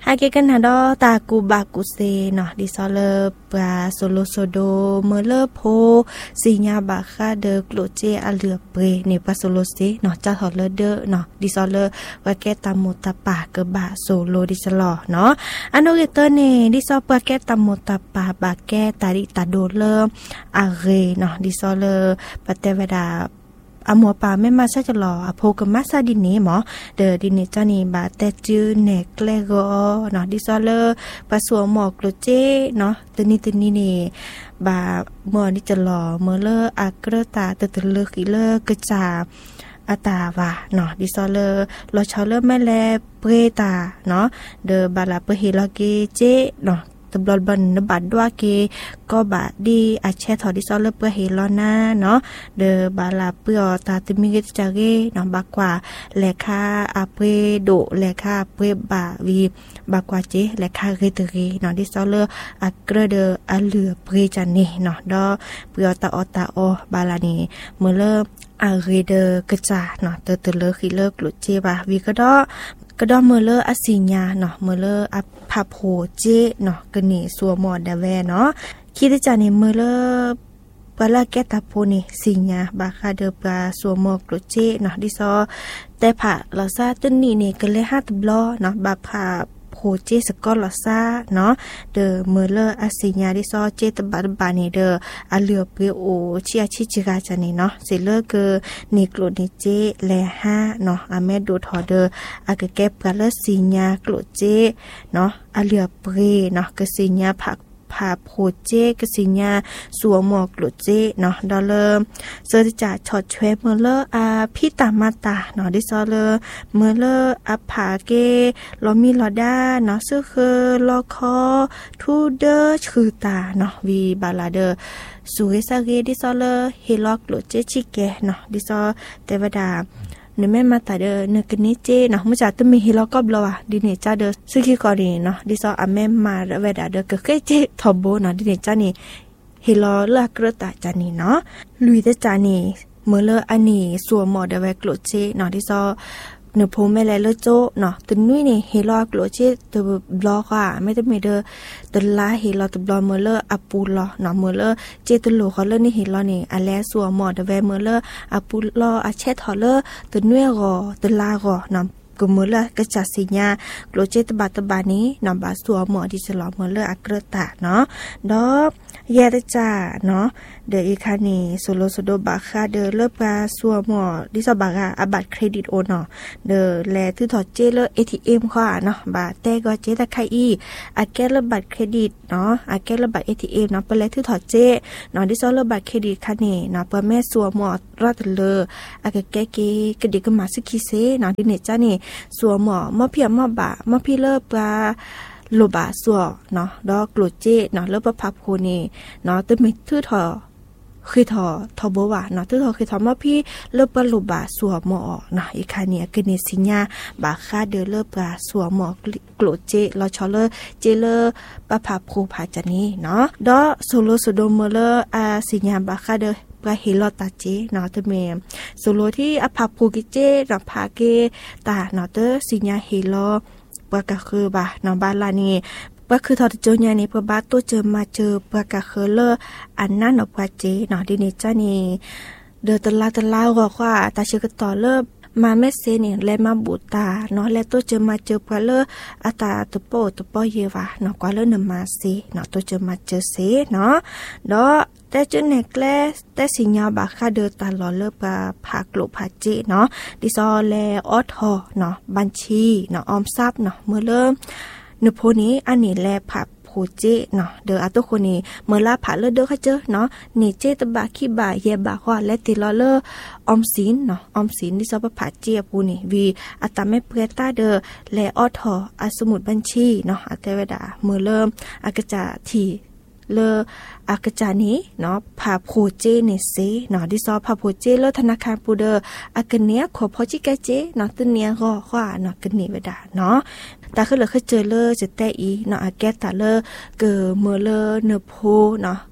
ฮาเกกันนาดอตากูบากุเซเนาะดิซอเลปราโซโลโซโดเมเลโพสิญาบาคาเดกโลเจอเลือเปเนปาโซโลเซเนาะจาทอเลเดเนาะดิซอเลวาแกตามโมตาปากะบาโซโลดิซลอเนาะอันโนเกเตเนดิซอปาแกตามโมตาปาบาแกตาริตาโดเลอาเรเนาะดิซอเลปะเตวดาอมัวปาแม่มาซะจะหล่ออโพกมาซาดินนี่หมอเดอดินนี่จานี่บาแต่จื้อเนกเลโกเนาะดิซอเลปะสัวหมอกโลเจเนาะตนี่นี่บาเมื่อนี่จะหล่อเมื่อเลอากระตาตะเลกิเลกะจาอาตาวาเนาะดิซอเลลอชอเลแม่แลเปตาเนาะเดอบาลาเปเฮลาเกเจเนาะตบลบันนบัดด้วยเกก็บาดีอาเชทอดิซอลเปเฮลอนาเนาะเดอบาลาเปอตาติมิกจาเกเนาะบากว่าแลคาอาเปโดแลคาเปบาวีบากว่าเจแลคาเรตเรเนาะดิซอลอักระเดอเลือเปจันนี่เนาะดอเปอตาอตาอบาลานีเมื่อเลอาเรเดกะจาเนาะเตเลคิเลกลุเจบาวีก็ดอเมเลออสิญาเนาะเมเลออพาโพเจเนาะกะนี่สัวหมอดาแวเนาะคิดจานี่เมเลอปลาแกตาโพนี่สิญาบาคาเดปลาสัวหมอกลุเจเนาะดิซอแต่ผะลาซาตึนนี่นี่ก็เลยหาตบลอเนาะบาพาโพเจสกอลลาซาเนาะเดอเมเลออาสิญาดิซอเจตบาบานี่เดออาเลือเปโอชิอาชิจิกาจานี่เนาะเซเลอเกนิกโลนิเจแล5เนาะอาเมโดทอเดออากะแกปลาสิญาโกลเจเนาะอาเลือเปเนาะกะสิญาผักพาโพเจกสิญาสัวหมอกโลเจเนาะดอเลเซอร์จ่าช็อตแชเมเลอาพี่ตามาตาเนาะดิซอเลเมเลอาผาเกลอมีลอดาเนาะซึคือลอคอทูเดอชื่อตาเนาะวีบาลาเดอสุเรซาเกดิซอเลเฮล็อกโลเจชิเกเนาะดิซอเตวดาเนแม่มาตาเดอเนกนิเจเนาะมุจาตมีฮิลก็บลวะดิเนจาเดอซึกิกอรีเนาะดิซออแม่มาเวดาเดอกะเคเจทอโบเนาะดิเนจานี่ฮิลลากระตาจานี่เนาะลุยเตจานี่เมเลอันนี้สัวหมอเดเวกโลเจเนาะดิซอเนโพแม่แลเลโจเนาะตนุ้ยนี่เฮลอกโลเจตบลอกอ่ะไม่ได้มีเดอตลาเฮลอตบลอเมเลอปูลอเนาะเมเลเจตโลเขาเลนี่เฮลอนี่อะแลสัวหมอเดเวเมเลอปูลออาเชทอเลตนุ้ยรอตลารอเนาะกเมเลกะจัสิญาโลเจตบาตบานี้เนาะบาสัวหมอดิสลอเมเลอักระตะเนาะดอแยตจาเนาะเดอีคานีโซโลโซโดบาคาเดเลปาสัวหมอดิซอบากาอบัตเครดิตโอเนาะเดแลทือถอดเจเล ATM ค่ะเนาะบาแต่ก็เจตะไคอีอาแกเลบัตเครดิตเนาะอาแกเลบัต ATM เนาะเปแลทือถอดเจเนาะดิซอเลบัตเครดิตคานีเนาะเปแม่สัวหมอรอดเลอากแกเกกะดิกมาซึคิเซเนาะดิเนจานี่สัวหมอมะเพียมะบะมะพี่เลปาโลบาสัวเนาะดอกโกลเจเนาะเลปพับโคนี่เนาะตึมิทือถอคือทอโบวะเนาะทือถอคือทอมะพี่เลปาโลบาสัวหมอเนาะอีคาเนี่ยกะเนสิญาบาคาเดเลปาสัวหมอโกลเจลอชอเลเจเลปะพับโคผาจันนี้เนาะดอโซโลโซโดเมเลอาสิญาบาคาเดปะเฮลอตาเจเนาะตะเมโซโลที่อภาภูกิเจเนาะพาเกตาเนาะเตสิญาเฮลอปะกะคือบาเนาะบาลานี่ปะคือทอดโจญานี่ปะบาตัวเจอมาเจอปะกะคือเลอันนั้นเนาะปะเจเนาะดิเนจานี่เดอตะลาก็ว่าตาชื่อก็ต่อเลิมาเมเซนี่แลมาบูตาเนาะแลตัวเจอมาเจอปะเลอาตาตะโปเยวาเนาะกว่าเลนมาเซเนาะตัวเจอมาเจอเซเนาะดอแต่จุดเนกแลแต่สิญาบาคาเดตาลอเลปาผากโลผาเจเนาะดิซอแลออทอเนาะบัญชีเนาะออมทรัพย์เนาะเมื่อเริ่มนโพนี้อันนี้แลผับโพเจเนาะเดออาตุคนนี้เมื่อลาผาเลเดอเขาเจอเนาะนี่เจตบาขี้บาเยบาฮอและติลอเลออมสินเนาะออมสินดิซอปผาเจียปูนี่วีอัตาไม่เพื่อตาเดอแลออทออาสมุดบัญชีเนาะอัตเวดาเมื่อเริ่มอากจะทีเลอากจานี้เนาะพาโพเจเนเซเนาะดิซอพาโพเจเลธนาคารปูเดออากเนียขอพอจิกาเจเนาะตเนียก็ว่าเนาะกะนี่เวดาเนาะตาคือเลยเคยเจอเลจะแต่อีเนาะอาแกตาเลเกอเมเลเนโพเนาะ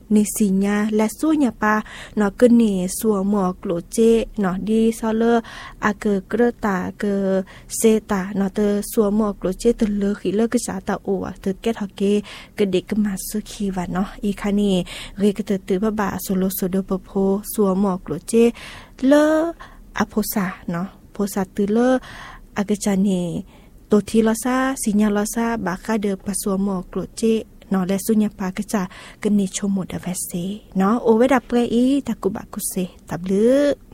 ในสิญาและสู้ญาปาเนาะกึนี่สัวหมอกโลเจเนาะดีซอเลออาเกเกรตาเกเซตาเนาะเตสัวหมอกโลเจตเลอขิเลอกึษาตาโอเตเกทอเกกเด็กกมาสุขีวะเนาะอีคานี่เรกเตตือบะบาโซโลโซโดปโพสัวหมอกโลเจเลออโพซาเนาะโพซาตือเลออากจานีตัวทีลอซาสิญาลอซาบาคาเดปสัวหมอกโลเจเนาะและสุญญปากะจะกะนิชโมดะเวเซเนาะโอเวดาเปรอีตะกุบะกุเซตับลือ